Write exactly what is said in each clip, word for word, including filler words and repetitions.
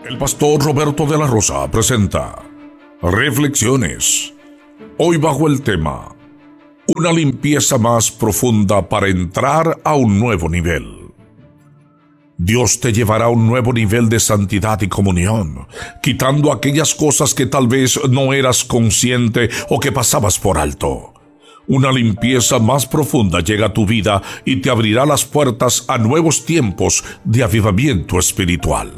El pastor Roberto de la Rosa presenta Reflexiones, hoy bajo el tema Una limpieza más profunda para entrar a un nuevo nivel. Dios te llevará a un nuevo nivel de santidad y comunión, quitando aquellas cosas que tal vez no eras consciente o que pasabas por alto. Una limpieza más profunda llega a tu vida y te abrirá las puertas a nuevos tiempos de avivamiento espiritual.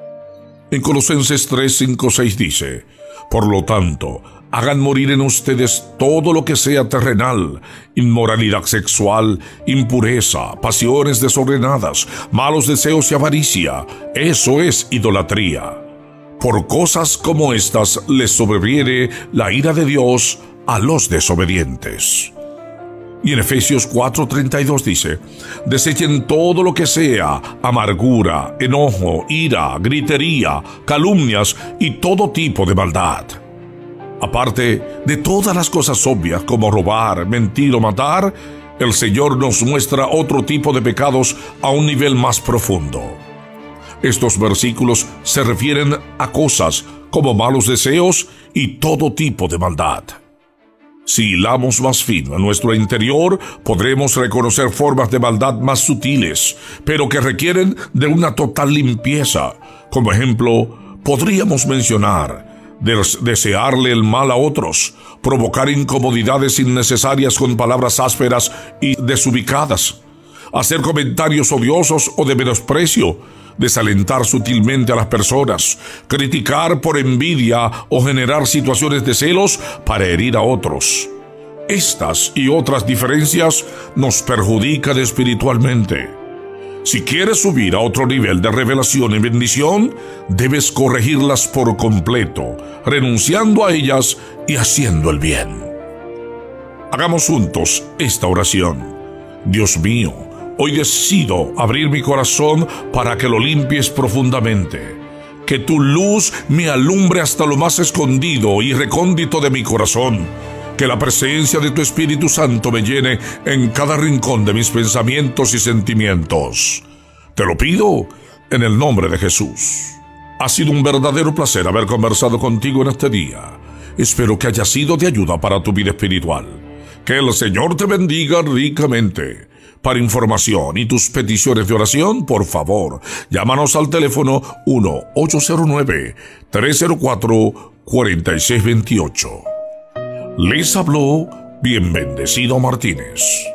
En Colosenses tres, cinco, seis dice: Por lo tanto, hagan morir en ustedes todo lo que sea terrenal, inmoralidad sexual, impureza, pasiones desordenadas, malos deseos y avaricia. Eso es idolatría. Por cosas como estas les sobreviene la ira de Dios a los desobedientes. Y en Efesios cuatro, treinta y dos dice: Desechen todo lo que sea amargura, enojo, ira, gritería, calumnias y todo tipo de maldad. Aparte de todas las cosas obvias como robar, mentir o matar, el Señor nos muestra otro tipo de pecados a un nivel más profundo. Estos versículos se refieren a cosas como malos deseos y todo tipo de maldad. Si hilamos más fino en nuestro interior, podremos reconocer formas de maldad más sutiles, pero que requieren de una total limpieza. Como ejemplo, podríamos mencionar des- desearle el mal a otros, provocar incomodidades innecesarias con palabras ásperas y desubicadas, hacer comentarios odiosos o de menosprecio, desalentar sutilmente a las personas, criticar por envidia o generar situaciones de celos para herir a otros. Estas y otras diferencias nos perjudican espiritualmente. Si quieres subir a otro nivel de revelación y bendición, debes corregirlas por completo, renunciando a ellas y haciendo el bien. Hagamos juntos esta oración. Dios mío, hoy decido abrir mi corazón para que lo limpies profundamente. Que tu luz me alumbre hasta lo más escondido y recóndito de mi corazón. Que la presencia de tu Espíritu Santo me llene en cada rincón de mis pensamientos y sentimientos. Te lo pido en el nombre de Jesús. Ha sido un verdadero placer haber conversado contigo en este día. Espero que haya sido de ayuda para tu vida espiritual. Que el Señor te bendiga ricamente. Para información y tus peticiones de oración, por favor, llámanos al teléfono uno ocho cero nueve, tres cero cuatro, cuatro seis dos ocho. Les habló Bien Bendecido Martínez.